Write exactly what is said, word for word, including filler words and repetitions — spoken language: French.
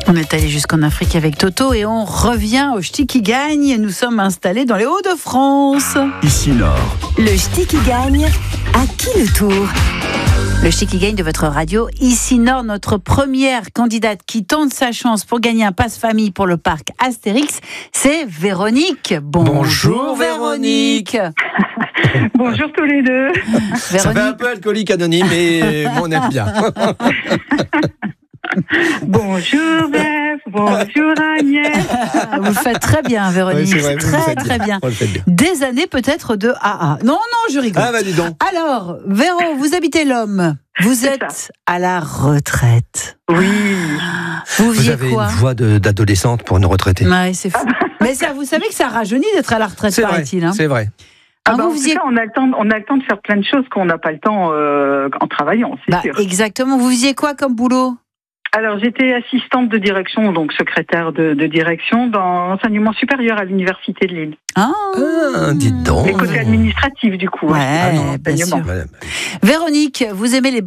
On est allé jusqu'en Afrique avec Toto et on revient au Ch'ti qui gagne. Nous sommes installés dans les Hauts-de-France. Ici Nord. Le Ch'ti qui gagne, à qui le tour ? Le Ch'ti qui gagne de votre radio. Ici Nord, notre première candidate qui tente sa chance pour gagner un passe-famille pour le parc Astérix, c'est Véronique. Bonjour, Bonjour, Véronique. Bonjour tous les deux. Ça fait un peu alcoolique anonyme, mais on aime bien. Bonjour Beth, bonjour Agnès. Ah, vous le faites très bien, Véronique. Oui, c'est vrai, vous le très faites très bien. bien. On le fait bien. Des années peut-être de A A. Non, non, je rigole. Ah bah dis donc. Alors, Véro, vous habitez l'Homme. Vous C'est êtes ça. à la retraite. Oui. Vous Vous faisiez avez quoi? une voix de- d'adolescente pour une retraitée. Ouais, c'est fou. Mais ça, vous savez que ça rajeunit d'être à la retraite, C'est vrai, paraît-il. Hein. c'est vrai. Ah, Ah bah, vous en tout faisiez... cas, on a le temps, on a le temps de faire plein de choses qu'on n'a pas le temps euh, en travaillant, c'est Bah, sûr. exactement. Vous faisiez quoi comme boulot? Alors, j'étais assistante de direction, donc secrétaire de, de direction dans l'enseignement supérieur à l'université de Lille. Ah, Ah, dites donc. Mais côté administratif, du coup. Ouais, hein, bien enseignement. sûr. Madame. Véronique, vous aimez les